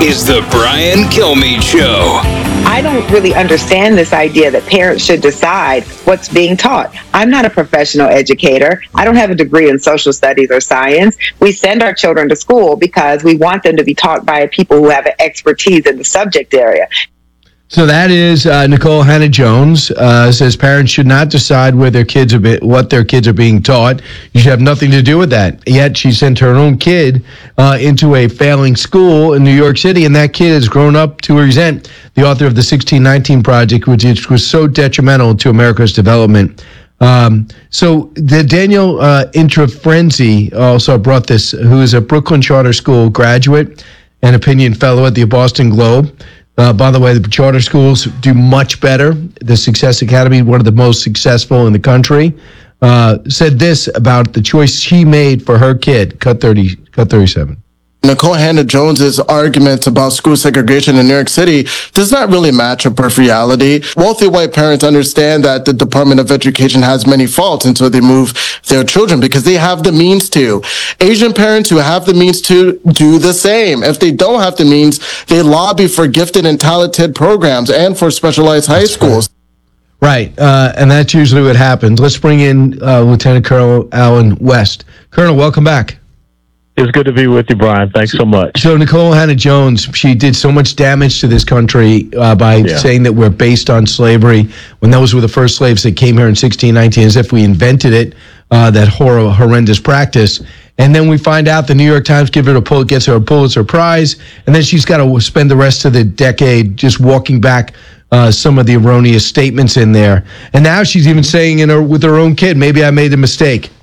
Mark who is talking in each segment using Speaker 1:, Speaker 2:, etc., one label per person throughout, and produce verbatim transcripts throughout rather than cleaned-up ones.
Speaker 1: is the Brian Kilmeade Show.
Speaker 2: I don't really understand this idea that parents should decide what's being taught. I'm not a professional educator. I don't have a degree in social studies or science. We send our children to school because we want them to be taught by people who have expertise in the subject area.
Speaker 3: So that is uh, Nikole Hannah-Jones uh, says parents should not decide where their kids are be- what their kids are being taught. You should have nothing to do with that. Yet she sent her own kid uh, into a failing school in New York City, and that kid has grown up to resent the author of the sixteen nineteen Project, which was so detrimental to America's development. Um, so the Daniel uh, Intrafrenzi also brought this, who is a Brooklyn Charter School graduate and opinion fellow at the Boston Globe. Uh, by the way, the charter schools do much better. The Success Academy, one of the most successful in the country, uh, said this about the choice she made for her kid. Cut thirty, cut thirty-seven.
Speaker 4: Nikole Hannah-Jones's arguments about school segregation in New York City does not really match up with reality. Wealthy white parents understand that the Department of Education has many faults, and so they move their children because they have the means to. Asian parents who have the means to do the same. If they don't have the means, they lobby for gifted and talented programs and for specialized high
Speaker 3: That's
Speaker 4: schools.
Speaker 3: Right, uh, and that's usually what happens. Let's bring in uh, Lieutenant Colonel Alan West. Colonel, welcome back.
Speaker 5: It's good to be with you, Brian. Thanks so much.
Speaker 3: So Nikole Hannah-Jones, she did so much damage to this country uh, by
Speaker 5: Yeah.
Speaker 3: saying that we're based on slavery when those were the first slaves that came here in sixteen nineteen, as if we invented it, uh, that horror, horrendous practice. And then we find out the New York Times give her a pull, gets her a Pulitzer Prize, and then she's got to spend the rest of the decade just walking back uh, some of the erroneous statements in there. And now she's even saying in her with her own kid, maybe I made a mistake.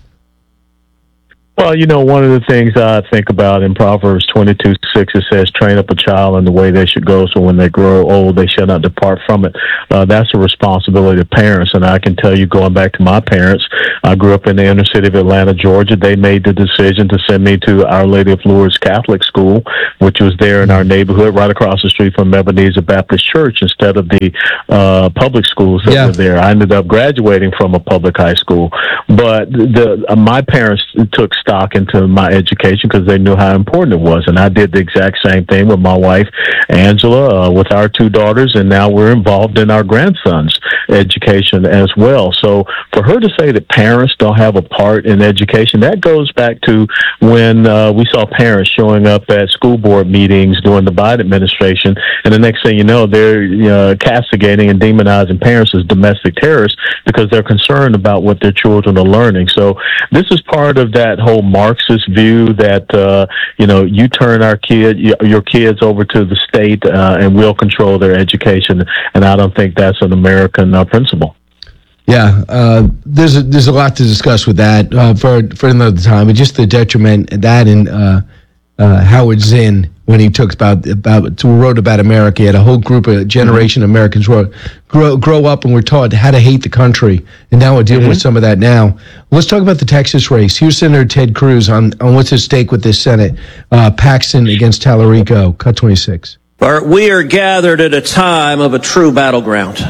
Speaker 5: Well, you know, one of the things I think about in Proverbs twenty-two six, it says, train up a child in the way they should go, so when they grow old, they shall not depart from it. Uh, that's a responsibility of parents. And I can tell you, going back to my parents, I grew up in the inner city of Atlanta, Georgia. They made the decision to send me to Our Lady of Lourdes Catholic School, which was there in our neighborhood, right across the street from Ebenezer Baptist Church, instead of the uh, public schools that
Speaker 3: Yeah.
Speaker 5: were there. I ended up graduating from a public high school. But the uh, my parents took stock into my education because they knew how important it was. And I did the exact same thing with my wife, Angela, uh, with our two daughters, and now we're involved in our grandson's education as well. So for her to say that parents don't have a part in education, that goes back to when uh, we saw parents showing up at school board meetings during the Biden administration, and the next thing you know, they're uh, castigating and demonizing parents as domestic terrorists because they're concerned about what their children are learning. So this is part of that whole Marxist view that, uh, you know, you turn our kid, your kids over to the state uh, and we'll control their education. And I don't think that's an American uh, principle.
Speaker 3: Yeah, uh, there's a, there's a lot to discuss with that uh, for for another time. But just the detriment that and uh, uh, Howard Zinn, when he talks about about wrote about America, he had a whole group, a generation of Americans who grow grow up and were taught how to hate the country, and now we're dealing mm-hmm. with some of that now. Let's talk about the Texas race. Here's Senator Ted Cruz on, on what's at stake with this Senate. Uh, Paxton against Tallarico. Cut twenty-six.
Speaker 6: We are gathered at a time of a true battleground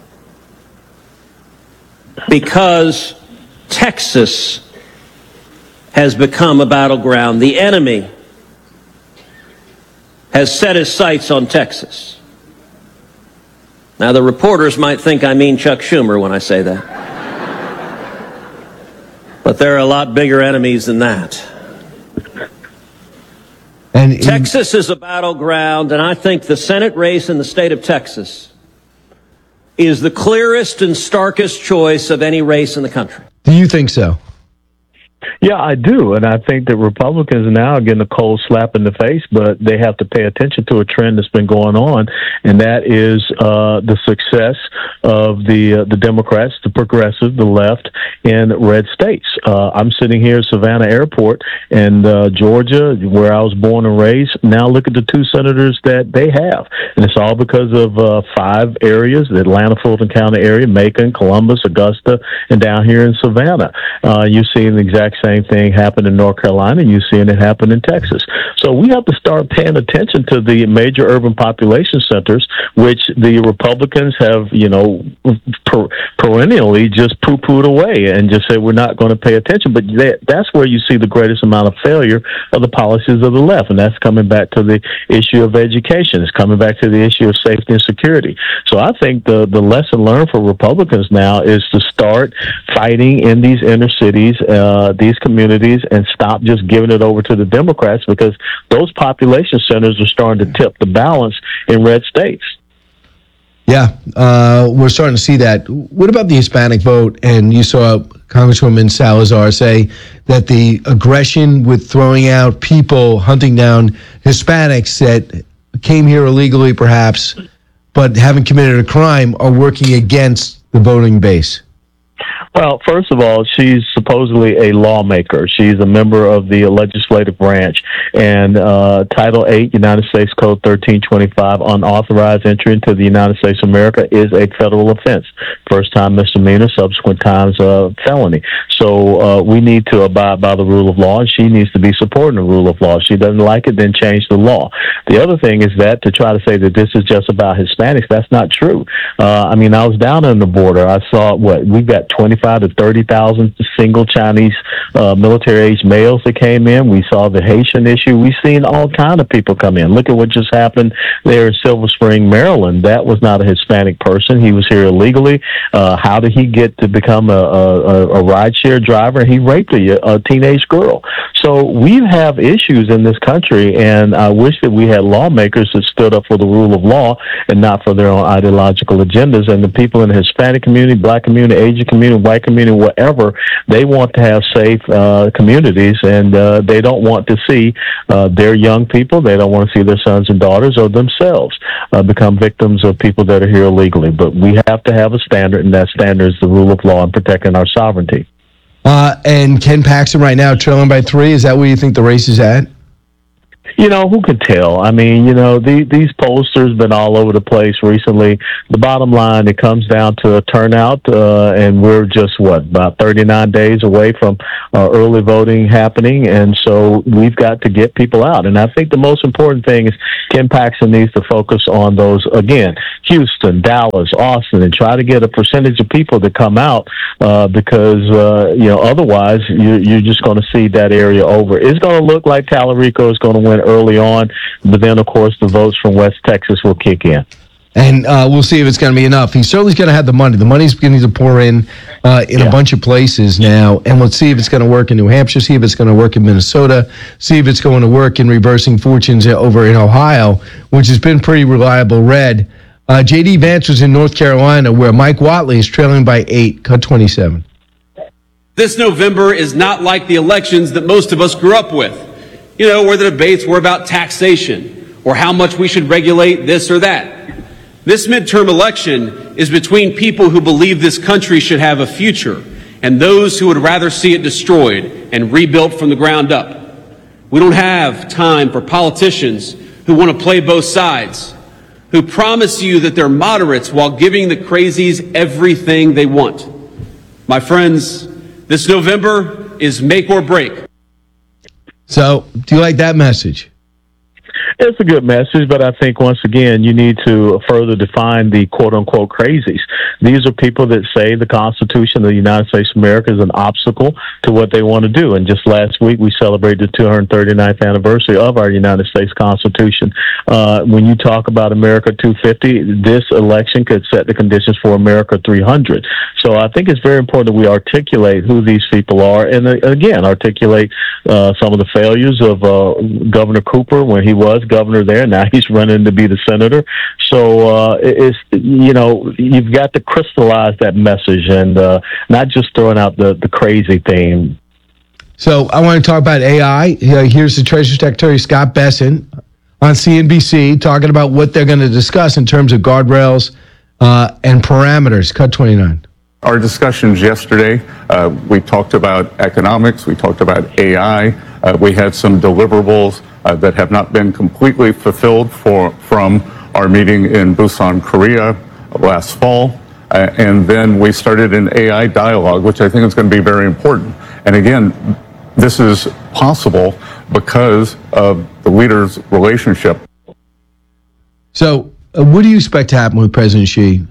Speaker 6: because Texas has become a battleground. The enemy has set his sights on Texas. Now, the reporters might think I mean Chuck Schumer when I say that. But there are a lot bigger enemies than that. And in- Texas is a battleground, and I think the Senate race in the state of Texas is the clearest and starkest choice of any race in the country.
Speaker 3: Do you think so?
Speaker 5: Yeah, I do. And I think that Republicans now are getting a cold slap in the face, but they have to pay attention to a trend that's been going on, and that is uh, the success of the uh, the Democrats, the progressive, the left in red states. Uh, I'm sitting here at Savannah Airport in uh, Georgia, where I was born and raised. Now look at the two senators that they have. And it's all because of uh, five areas, the Atlanta, Fulton County area, Macon, Columbus, Augusta, and down here in Savannah. Uh, you're seeing the exact exact same thing happen in North Carolina. You're seeing it happen in Texas. So we have to start paying attention to the major urban population centers, which the Republicans have, you know, per, perennially just poo-pooed away and just said we're not going to pay attention. But that, that's where you see the greatest amount of failure of the policies of the left, and that's coming back to the issue of education. It's coming back to the issue of safety and security. So I think the, the lesson learned for Republicans now is to start fighting in these inner cities, uh, these communities, and stop just giving it over to the Democrats, because those population centers are starting to tip the balance in red states.
Speaker 3: Yeah, uh, we're starting to see that. What about the Hispanic vote? And you saw Congresswoman Salazar say that the aggression with throwing out people, hunting down Hispanics that came here illegally perhaps, but haven't committed a crime, are working against the voting base.
Speaker 5: Well, first of all, she's supposedly a lawmaker. She's a member of the legislative branch. And uh, Title eight, United States Code thirteen twenty-five, unauthorized entry into the United States of America is a federal offense. First time misdemeanor, subsequent times uh, felony. So uh, we need to abide by the rule of law, and she needs to be supporting the rule of law. If she doesn't like it, then change the law. The other thing is that to try to say that this is just about Hispanics, that's not true. Uh, I mean, I was down on the border. I saw, what, we've got twenty-five to thirty thousand single Chinese uh, military-age males that came in. We saw the Haitian issue. We've seen all kind of people come in. Look at what just happened there in Silver Spring, Maryland. That was not a Hispanic person. He was here illegally. Uh, how did he get to become a, a, a rideshare driver? He raped a, a teenage girl. So we have issues in this country, and I wish that we had lawmakers that stood up for the rule of law and not for their own ideological agendas. And the people in the Hispanic community, Black community, Asian community, white community, whatever, they want to have safe uh, communities, and uh, they don't want to see uh, their young people, they don't want to see their sons and daughters or themselves uh, become victims of people that are here illegally. But we have to have a standard, and that standard is the rule of law and protecting our sovereignty.
Speaker 3: Uh, and Ken Paxton right now trailing by three. Is that where you think the race is at?
Speaker 5: You know, who could tell? I mean, you know, the, these pollsters been all over the place recently. The bottom line, it comes down to a turnout, uh, and we're just, what, about thirty-nine days away from uh, early voting happening, and so we've got to get people out. And I think the most important thing is Ken Paxton needs to focus on those, again, Houston, Dallas, Austin, and try to get a percentage of people to come out, uh, because, uh, you know, otherwise you, you're just going to see that area over. It's going to look like Tallarico is going to win early on, but then, of course, the votes from West Texas will kick in.
Speaker 3: And uh, we'll see if it's going to be enough. He certainly going to have the money. The money's beginning to pour in uh, in yeah. a bunch of places now. And let's see if it's going to work in New Hampshire, see if it's going to work in Minnesota, see if it's going to work in reversing fortunes over in Ohio, which has been pretty reliable red. Uh, J D Vance was in North Carolina, where Mike Whatley is trailing by eight, cut twenty-seven.
Speaker 7: This November is not like the elections that most of us grew up with. You know, where the debates were about taxation or how much we should regulate this or that. This midterm election is between people who believe this country should have a future and those who would rather see it destroyed and rebuilt from the ground up. We don't have time for politicians who want to play both sides, who promise you that they're moderates while giving the crazies everything they want. My friends, this November is make or break.
Speaker 3: So, do you like that message?
Speaker 5: It's a good message, but I think, once again, you need to further define the quote-unquote crazies. These are people that say the Constitution of the United States of America is an obstacle to what they want to do. And just last week, we celebrated the two hundred thirty-ninth anniversary of our United States Constitution. Uh, when you talk about America two fifty, this election could set the conditions for America three hundred. So I think it's very important that we articulate who these people are, and uh, again, articulate uh, some of the failures of uh, Governor Cooper when he was governor there. Now he's running to be the senator. So uh, it's, you know, you've got to crystallize that message and uh, not just throwing out the, the crazy thing.
Speaker 3: So I want to talk about A I. Here's the Treasury Secretary, Scott Bessent, on C N B C, talking about what they're going to discuss in terms of guardrails uh, and parameters. Cut twenty-nine.
Speaker 8: Our discussions yesterday, uh, we talked about economics, we talked about A I, uh, we had some deliverables uh, that have not been completely fulfilled for, from our meeting in Busan, Korea last fall, uh, and then we started an A I dialogue, which I think is going to be very important. And again, this is possible because of the leaders' relationship.
Speaker 3: So, uh, what do you expect to happen with President Xi?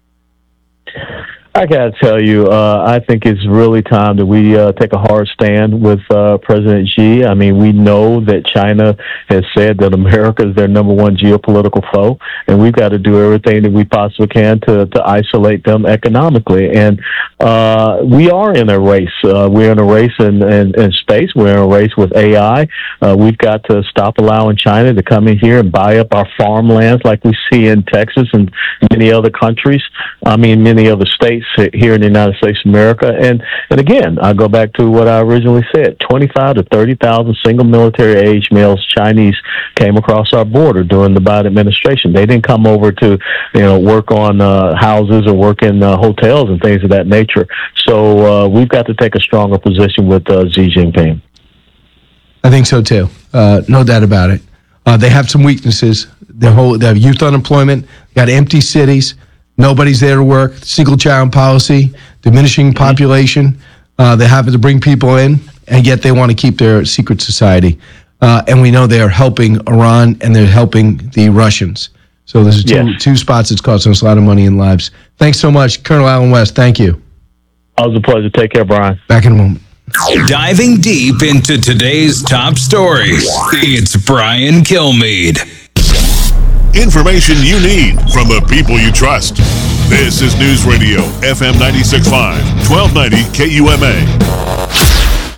Speaker 5: I gotta tell you, uh, I think it's really time that we uh, take a hard stand with uh, President Xi. I mean, we know that China has said that America is their number one geopolitical foe, and we've got to do everything that we possibly can to, to isolate them economically. And uh, we are in a race. Uh, we're in a race in, in, in space. We're in a race with A I. Uh, we've got to stop allowing China to come in here and buy up our farmlands like we see in Texas and many other countries. I mean, many other states here in the United States of America. And, and again, I go back to what I originally said, twenty-five to thirty thousand single military age males, Chinese, came across our border during the Biden administration. They didn't come over to, you know, work on uh, houses or work in uh, hotels and things of that nature. So uh, we've got to take a stronger position with uh, Xi Jinping.
Speaker 3: I think so too. Uh, no doubt about it. Uh, they have some weaknesses. The whole, they have youth unemployment, got empty cities. Nobody's there to work, single child policy, diminishing population. Uh, they have to bring people in, and yet they want to keep their secret society. Uh, and we know they are helping Iran and they're helping the Russians. So there's two,
Speaker 5: yes.
Speaker 3: two spots that's costing us a lot of money and lives. Thanks so much, Colonel Allen West. Thank you.
Speaker 5: Always a pleasure. Take care, Brian.
Speaker 3: Back in a moment.
Speaker 1: Diving deep into today's top stories, it's Brian Kilmeade.
Speaker 9: Information you need from the people you trust. This is News Radio, F M ninety-six point five, twelve ninety K U M A.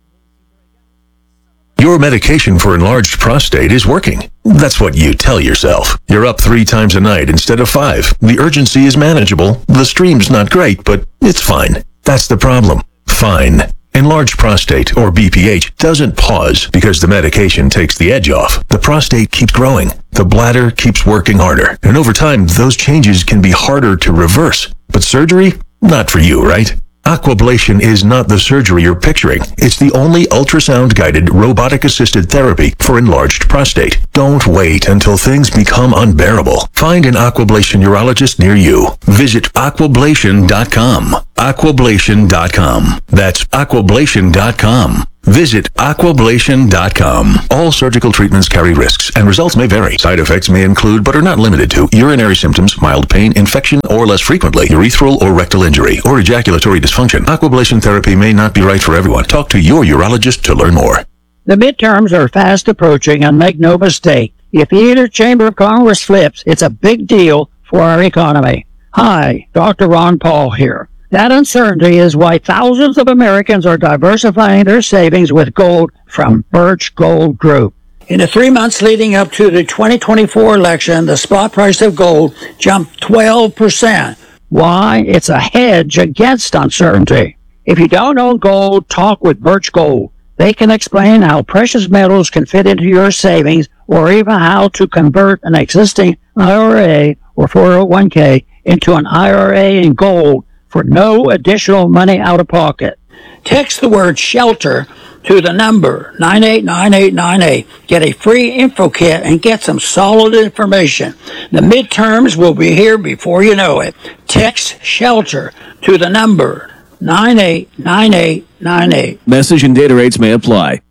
Speaker 10: Your medication for enlarged prostate is working. That's what you tell yourself. You're up three times a night instead of five. The urgency is manageable. The stream's not great, but it's fine. That's the problem. Fine. Enlarged prostate, or B P H, doesn't pause because the medication takes the edge off. The prostate keeps growing. The bladder keeps working harder. And over time, those changes can be harder to reverse. But surgery? Not for you, right? Aquablation is not the surgery you're picturing. It's the only ultrasound-guided, robotic-assisted therapy for enlarged prostate. Don't wait until things become unbearable. Find an Aquablation urologist near you. Visit aquablation dot com. aquablation dot com. That's aquablation dot com. Visit aquablation dot com. All surgical treatments carry risks, and results may vary. Side effects may include, but are not limited to, urinary symptoms, mild pain, infection, or less frequently, urethral or rectal injury, or ejaculatory dysfunction. Aquablation therapy may not be right for everyone. Talk to your urologist to learn more.
Speaker 11: The midterms are fast approaching, and make no mistake, if either chamber of Congress flips, it's a big deal for our economy. Hi, Doctor Ron Paul here. That uncertainty is why thousands of Americans are diversifying their savings with gold from Birch Gold Group. In the three months leading up to the twenty twenty-four election, the spot price of gold jumped twelve percent. Why? It's a hedge against uncertainty. If you don't own gold, talk with Birch Gold. They can explain how precious metals can fit into your savings, or even how to convert an existing I R A or four oh one k into an I R A in gold for no additional money out of pocket. Text the word SHELTER to the number nine eight nine eight nine eight. Get a free info kit and get some solid information. The midterms will be here before you know it. Text SHELTER to the number nine eight nine eight nine eight.
Speaker 12: Message and data rates may apply.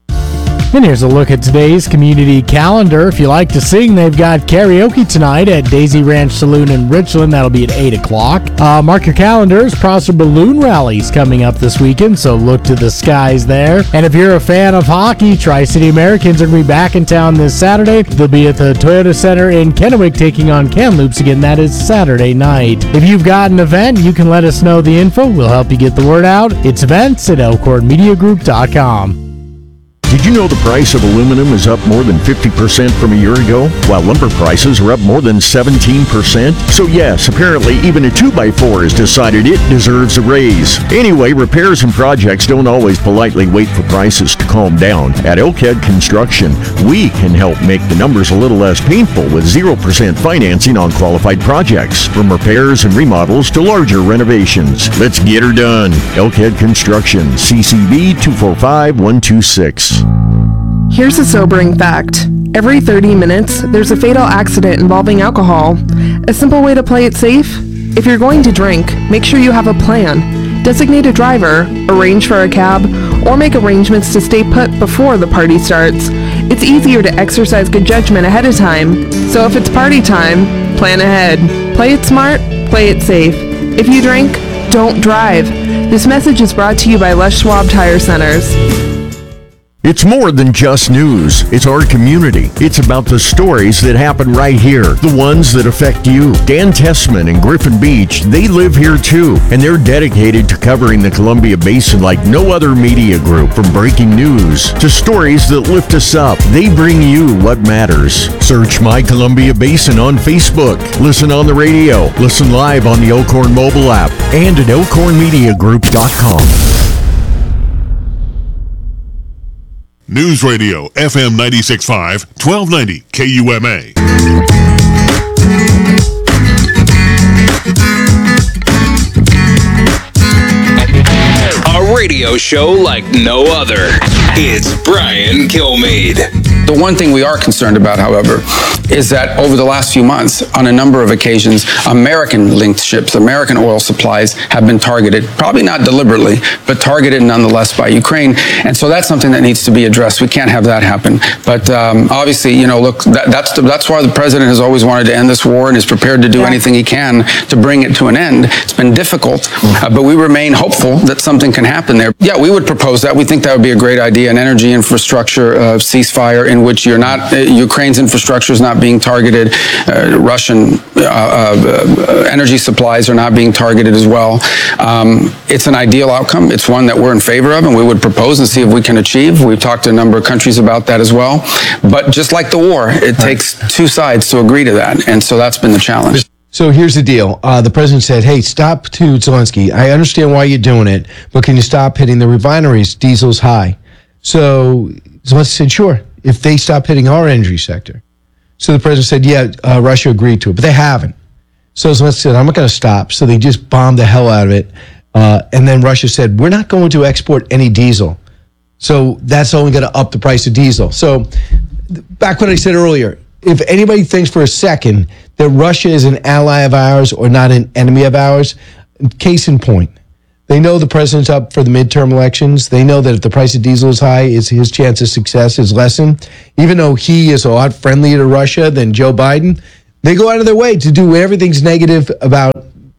Speaker 13: And here's a look at today's community calendar. If you like to sing, they've got karaoke tonight at Daisy Ranch Saloon in Richland. That'll be at eight o'clock. Uh, mark your calendars. Prosser Balloon Rally's coming up this weekend, so look to the skies there. And if you're a fan of hockey, Tri-City Americans are going to be back in town this Saturday. They'll be at the Toyota Center in Kennewick taking on Kamloops again. That is Saturday night. If you've got an event, you can let us know the info. We'll help you get the word out. It's events at elkhorn media group dot com.
Speaker 14: Did you know the price of aluminum is up more than fifty percent from a year ago, while lumber prices are up more than seventeen percent? So yes, apparently even a two by four has decided it deserves a raise. Anyway, repairs and projects don't always politely wait for prices to calm down. At Elkhead Construction, we can help make the numbers a little less painful with zero percent financing on qualified projects, from repairs and remodels to larger renovations. Let's get her done. Elkhead Construction, C C B two four five one two six.
Speaker 15: Here's a sobering fact. Every thirty minutes, there's a fatal accident involving alcohol. A simple way to play it safe? If you're going to drink, make sure you have a plan. Designate a driver, arrange for a cab, or make arrangements to stay put before the party starts. It's easier to exercise good judgment ahead of time. So if it's party time, plan ahead. Play it smart, play it safe. If you drink, don't drive. This message is brought to you by Les Schwab Tire Centers.
Speaker 14: It's more than just news. It's our community. It's about the stories that happen right here, the ones that affect you. Dan Tessman and Griffin Beach, they live here too, and they're dedicated to covering the Columbia Basin like no other media group. From breaking news to stories that lift us up, they bring you what matters. Search My Columbia Basin on Facebook. Listen on the radio. Listen live on the Elkhorn mobile app and at elkhorn media group dot com.
Speaker 9: News Radio F M ninety-six point five, twelve ninety K U M A.
Speaker 1: A radio show like no other. It's Brian Kilmeade.
Speaker 16: The one thing we are concerned about, however, is that over the last few months, on a number of occasions, American-linked ships, American oil supplies have been targeted, probably not deliberately, but targeted nonetheless by Ukraine. And so that's something that needs to be addressed. We can't have that happen. But um, obviously, you know, look, that, that's the, that's why the president has always wanted to end this war and is prepared to do yeah. anything he can to bring it to an end. It's been difficult, uh, but we remain hopeful that something can happen there. Yeah, we would propose that. We think that would be a great idea, an energy infrastructure uh, ceasefire in which you're not, uh, Ukraine's infrastructure is not being targeted. Uh, Russian uh, uh, energy supplies are not being targeted as well. Um, it's an ideal outcome. It's one that we're in favor of and we would propose and see if we can achieve. We've talked to a number of countries about that as well. But just like the war, it takes two sides to agree to that. And so that's been the challenge.
Speaker 3: So here's the deal. Uh, the president said, hey, stop to Zelensky. I understand why you're doing it, but can you stop hitting the refineries? Diesel's high. So Zelensky said, sure, if they stop hitting our energy sector. So the president said, yeah, uh, Russia agreed to it, but they haven't. So Zelensky said, I'm not going to stop. So they just bombed the hell out of it. Uh, and then Russia said, we're not going to export any diesel. So that's only going to up the price of diesel. So back what I said earlier, if anybody thinks for a second that Russia is an ally of ours or not an enemy of ours, case in point, they know the president's up for the midterm elections. They know that if the price of diesel is high, is his chance of success is lessened. Even though he is a lot friendlier to Russia than Joe Biden, they go out of their way to do everything's negative about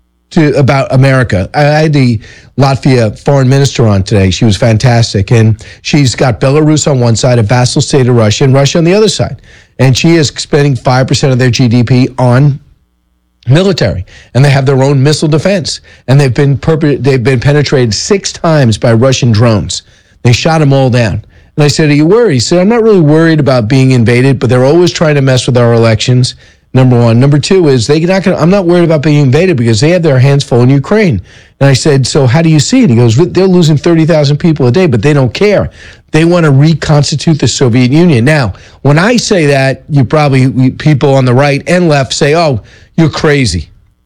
Speaker 3: to about America. I had the Latvia foreign minister on today. She was fantastic. And she's got Belarus on one side, a vassal state of Russia, and Russia on the other side. And she is spending five percent of their G D P on military. And they have their own missile defense. And they've been perp- they've been penetrated six times by Russian drones. They shot them all down. And I said, are you worried? He said, I'm not really worried about being invaded, but they're always trying to mess with our elections. Number one. Number two is they not gonna, I'm not worried about being invaded because they have their hands full in Ukraine. And I said, so how do you see it? He goes, they're losing thirty thousand people a day, but they don't care. They want to reconstitute the Soviet Union. Now, when I say that, you probably, people on the right and left say, oh, you're crazy.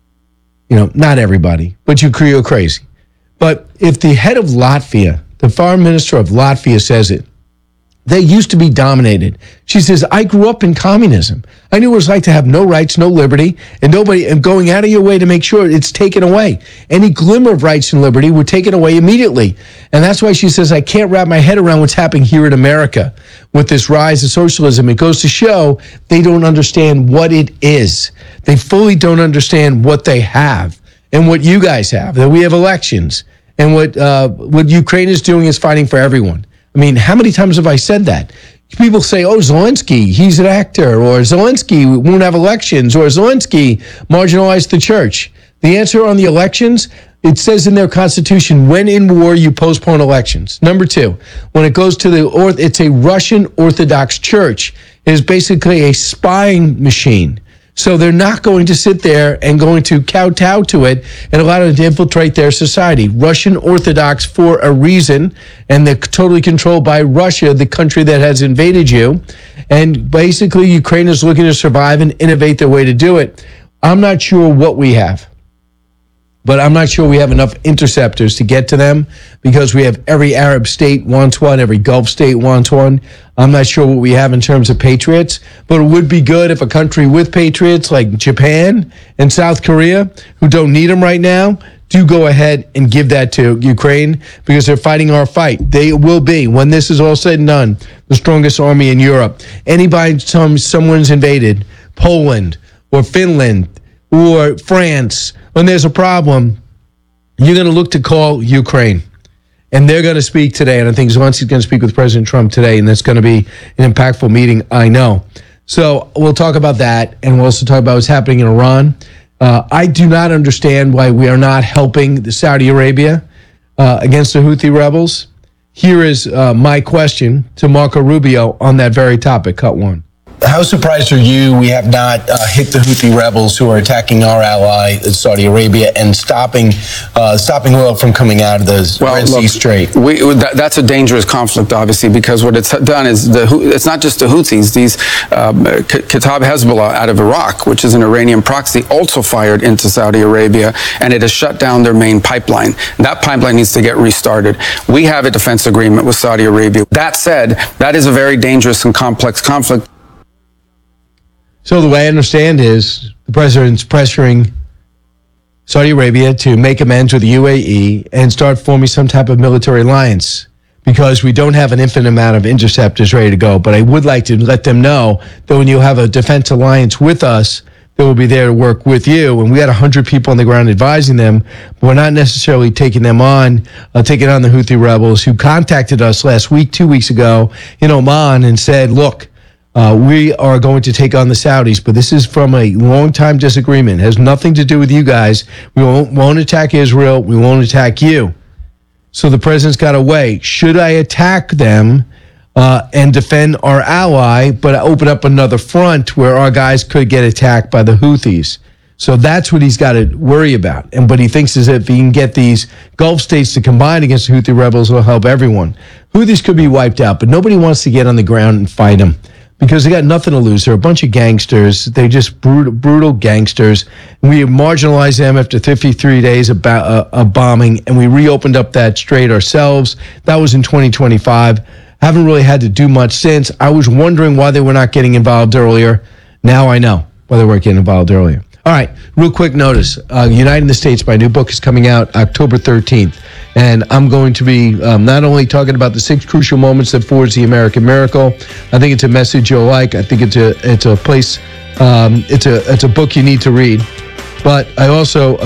Speaker 3: You know, not everybody, but you, you're crazy. But if the head of Latvia, the foreign minister of Latvia says it, they used to be dominated. She says, I grew up in communism. I knew what it was like to have no rights, no liberty, and nobody, and going out of your way to make sure it's taken away. Any glimmer of rights and liberty were taken away immediately. And that's why she says, I can't wrap my head around what's happening here in America with this rise of socialism. It goes to show they don't understand what it is. They fully don't understand what they have and what you guys have, that we have elections. And what uh, what Ukraine is doing is fighting for everyone. I mean, how many times have I said that? People say, oh, Zelensky, he's an actor, or Zelensky won't have elections, or Zelensky marginalized the church. The answer on the elections, it says in their constitution, when in war, you postpone elections. Number two, when it goes to the, or it's a Russian Orthodox church. It is basically a spying machine. So they're not going to sit there and going to kowtow to it and allow it to infiltrate their society. Russian Orthodox for a reason, and they're totally controlled by Russia, the country that has invaded you. And basically, Ukraine is looking to survive and innovate their way to do it. I'm not sure what we have, but I'm not sure we have enough interceptors to get to them because we have every Arab state wants one, every Gulf state wants one. I'm not sure what we have in terms of patriots, but it would be good if a country with patriots like Japan and South Korea, who don't need them right now, do go ahead and give that to Ukraine because they're fighting our fight. They will be, when this is all said and done, the strongest army in Europe. Anybody, some, someone's invaded Poland or Finland or France, when there's a problem, you're going to look to call Ukraine. And they're going to speak today. And I think Zelensky's going to speak with President Trump today. And that's going to be an impactful meeting, I know. So we'll talk about that. And we'll also talk about what's happening in Iran. Uh, I do not understand why we are not helping the Saudi Arabia uh, against the Houthi rebels. Here is uh, my question to Marco Rubio on that very topic. Cut one.
Speaker 17: How surprised are you we have not uh, hit the Houthi rebels who are attacking our ally, Saudi Arabia, and stopping uh, stopping oil from coming out of the
Speaker 16: well,
Speaker 17: Red
Speaker 16: look,
Speaker 17: Sea Strait?
Speaker 16: We, that, that's a dangerous conflict, obviously, because what it's done is the it's not just the Houthis. These um, Kataib Hezbollah out of Iraq, which is an Iranian proxy, also fired into Saudi Arabia, and it has shut down their main pipeline. That pipeline needs to get restarted. We have a defense agreement with Saudi Arabia. That said, that is a very dangerous and complex conflict.
Speaker 3: So the way I understand is the president's pressuring Saudi Arabia to make amends with the U A E and start forming some type of military alliance because we don't have an infinite amount of interceptors ready to go. But I would like to let them know that when you have a defense alliance with us, they will be there to work with you. And we had one hundred people on the ground advising them, but we're not necessarily taking them on, uh, taking on the Houthi rebels who contacted us last week, two weeks ago in Oman and said, look, Uh, we are going to take on the Saudis, but this is from a long-time disagreement. It has nothing to do with you guys. We won't, won't attack Israel. We won't attack you. So the president's got to weigh. Should I attack them uh, and defend our ally, but open up another front where our guys could get attacked by the Houthis? So that's what he's got to worry about. And but he thinks is if he can get these Gulf states to combine against the Houthi rebels, it'll help everyone. Houthis could be wiped out, but nobody wants to get on the ground and fight them, because they got nothing to lose. They're a bunch of gangsters. They're just brutal, brutal gangsters. We marginalized them after fifty-three days of, ba- uh, of bombing, and we reopened up that strait ourselves. That was in twenty twenty-five. Haven't really had to do much since. I was wondering why they were not getting involved earlier. Now I know why they weren't getting involved earlier. All right, real quick notice. Uh, Uniting the States, my new book is coming out October thirteenth. And I'm going to be um, not only talking about the six crucial moments that forged the American miracle. I think it's a message you'll like. I think it's a it's a place, um, it's a it's a book you need to read. But I also